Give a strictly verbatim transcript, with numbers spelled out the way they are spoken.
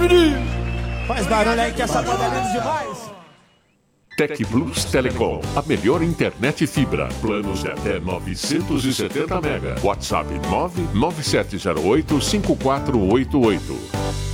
meninos! Faz barulho aí que essa banda é linda demais! Tec Plus Telecom, a melhor internet fibra. Planos de até novecentos e setenta mega. WhatsApp nove nove sete zero oito cinco quatro oito oito.